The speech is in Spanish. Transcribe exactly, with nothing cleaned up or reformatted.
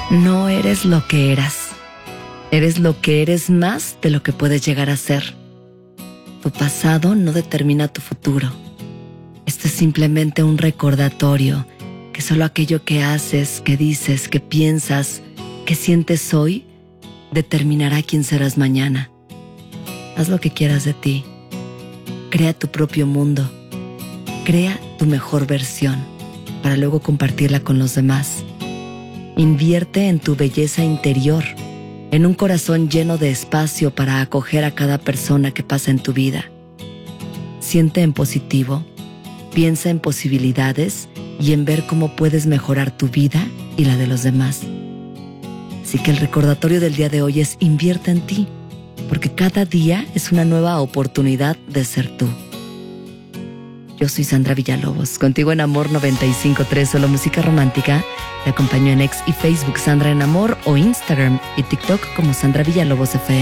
No eres lo que eras. Eres lo que eres más de lo que puedes llegar a ser. Tu pasado no determina tu futuro. Esto es simplemente un recordatorio que solo aquello que haces, que dices, que piensas, que sientes hoy, determinará quién serás mañana. Haz lo que quieras de ti. Crea tu propio mundo. Crea tu mejor versión para luego compartirla con los demás. Invierte en tu belleza interior, en un corazón lleno de espacio para acoger a cada persona que pasa en tu vida. Siente en positivo, piensa en posibilidades y en ver cómo puedes mejorar tu vida y la de los demás. Así que el recordatorio del día de hoy es: invierte en ti, porque cada día es una nueva oportunidad de ser tú. Yo soy Sandra Villalobos, contigo en Amor noventa y cinco punto tres, solo música romántica. Te acompaño en X y Facebook Sandra en Amor, o Instagram y TikTok como Sandra Villalobos F M.